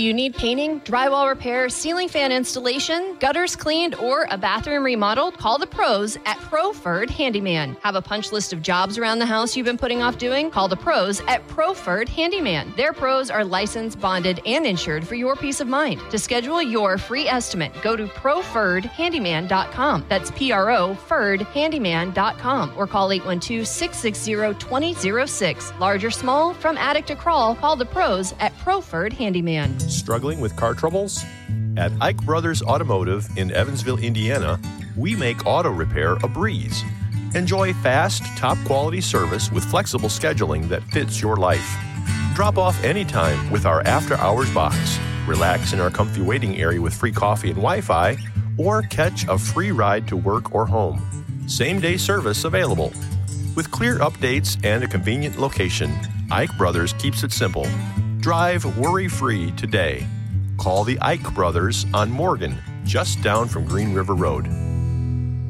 You need painting, drywall repair, ceiling fan installation, gutters cleaned, or a bathroom remodeled? Call the pros at Proford Handyman. Have a punch list of jobs around the house you've been putting off doing? Call the pros at Proford Handyman. Their pros are licensed, bonded, and insured for your peace of mind. To schedule your free estimate, go to ProfordHandyman.com. That's P-R-O, FordHandyman.com, or call 812-660-2006. Large or small, from attic to crawl, call the pros at Proford Handyman. Struggling with car troubles? At Ike Brothers Automotive in Evansville, Indiana, we make auto repair a breeze. Enjoy fast, top-quality service with flexible scheduling that fits your life. Drop off anytime with our after-hours box. Relax in our comfy waiting area with free coffee and Wi-Fi, or catch a free ride to work or home. Same-day service available. With clear updates and a convenient location, Ike Brothers keeps it simple. Drive worry-free today. Call the Ike Brothers on Morgan, just down from Green River Road.